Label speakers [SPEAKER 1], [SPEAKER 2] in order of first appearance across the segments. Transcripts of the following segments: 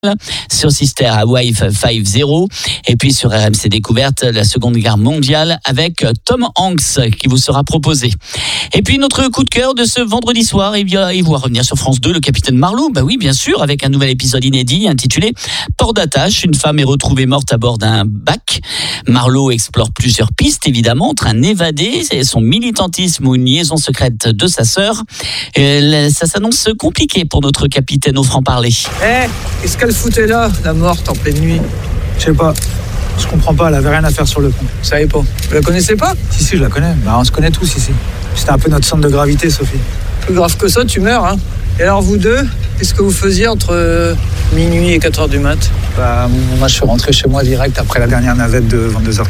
[SPEAKER 1] sur Sister Hawaii 5-0 et puis sur RMC Découverte la Seconde Guerre mondiale avec Tom Hanks qui vous sera proposé. Et puis notre coup de cœur de ce vendredi soir, il va revenir sur France 2 le capitaine Marlowe, bah oui bien sûr, avec un nouvel épisode inédit intitulé Port d'attache. Une femme est retrouvée morte à bord d'un bac. Marlowe explore plusieurs pistes évidemment, entre un évadé et son militantisme ou une liaison secrète de sa sœur. Ça s'annonce compliqué pour notre capitaine au franc-parler.
[SPEAKER 2] Qu'est-ce qu'elle foutait là, la morte en pleine nuit?
[SPEAKER 3] Je sais pas. Je comprends pas, elle avait rien à faire sur le pont.
[SPEAKER 2] Vous savez pas? Vous la connaissez pas?
[SPEAKER 3] Si, je la connais. Bah, on se connaît tous ici. C'était un peu notre centre de gravité, Sophie.
[SPEAKER 2] Plus grave que ça, tu meurs, hein. Et alors vous deux, qu'est-ce que vous faisiez entre minuit et 4h du mat?
[SPEAKER 3] Bah, moi, je suis rentré chez moi direct après la dernière navette de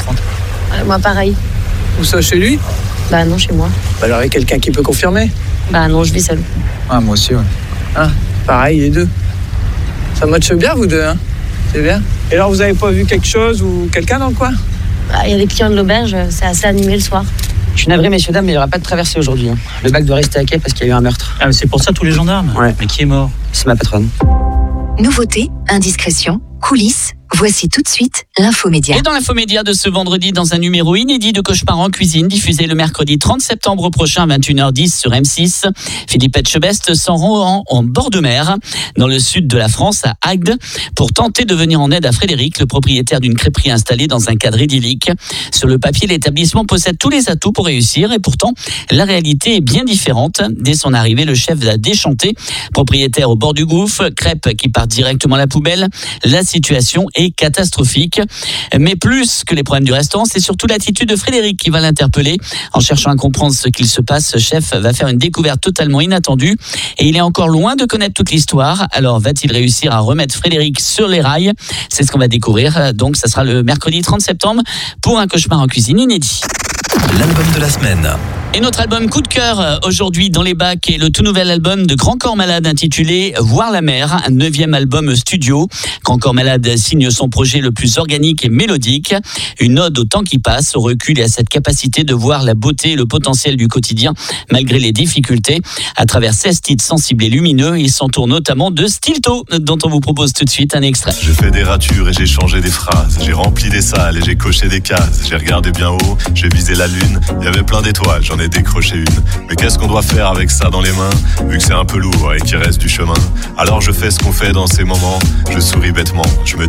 [SPEAKER 3] 22h30.
[SPEAKER 4] Moi, pareil.
[SPEAKER 2] Où ça, chez lui?
[SPEAKER 4] Bah non, chez moi.
[SPEAKER 2] Bah alors, il y a quelqu'un qui peut confirmer?
[SPEAKER 4] Bah non, je vis seule.
[SPEAKER 3] Ah, moi aussi, ouais.
[SPEAKER 2] Ah, pareil, les deux. Ça matche bien, vous deux, hein? C'est bien. Et alors, vous avez pas vu quelque chose ou quelqu'un dans le coin?
[SPEAKER 4] Bah, y a les clients de l'auberge, c'est assez animé le soir.
[SPEAKER 5] Je suis navré, messieurs, dames, mais il n'y aura pas de traversée aujourd'hui. Le bac doit rester à quai parce qu'il y a eu un meurtre.
[SPEAKER 6] Ah, mais c'est pour ça tous les gendarmes?
[SPEAKER 5] Ouais.
[SPEAKER 6] Mais qui est mort?
[SPEAKER 5] C'est ma patronne.
[SPEAKER 7] Nouveauté, indiscrétion, coulisses. Voici tout de suite l'Infomédia.
[SPEAKER 1] Et dans l'Infomédia de ce vendredi, dans un numéro inédit de Cauchemar en cuisine, diffusé le mercredi 30 septembre prochain à 21h10 sur M6, Philippe Etchebest s'en rend en bord de mer, dans le sud de la France, à Agde, pour tenter de venir en aide à Frédéric, le propriétaire d'une crêperie installée dans un cadre idyllique. Sur le papier, l'établissement possède tous les atouts pour réussir et pourtant, la réalité est bien différente. Dès son arrivée, le chef a déchanté, propriétaire au bord du gouffre, crêpes qui partent directement à la poubelle. La situation est catastrophique. Mais plus que les problèmes du restaurant, c'est surtout l'attitude de Frédéric qui va l'interpeller. En cherchant à comprendre ce qu'il se passe, ce chef va faire une découverte totalement inattendue et il est encore loin de connaître toute l'histoire. Alors va-t-il réussir à remettre Frédéric sur les rails? C'est ce qu'on va découvrir. Donc ça sera le mercredi 30 septembre pour un cauchemar en cuisine inédit.
[SPEAKER 8] L'album de la semaine.
[SPEAKER 1] Et notre album coup de cœur aujourd'hui dans les bacs est le tout nouvel album de Grand Corps Malade intitulé Voir la mer, un 9e album studio. Grand Corps Malade signe son projet le plus organique et mélodique, une ode au temps qui passe, au recul et à cette capacité de voir la beauté et le potentiel du quotidien malgré les difficultés. À travers 16 titres sensibles et lumineux, il s'entoure notamment de Stilto, dont on vous propose tout de suite un extrait.
[SPEAKER 9] J'ai fait des ratures et j'ai changé des phrases, j'ai rempli des salles et j'ai coché des cases, j'ai regardé bien haut, j'ai visé la lune, il y avait plein d'étoiles, j'en ai décroché une. Mais qu'est-ce qu'on doit faire avec ça dans les mains, vu que c'est un peu lourd et qu'il reste du chemin? Alors je fais ce qu'on fait dans ces moments, je souris bêtement, je me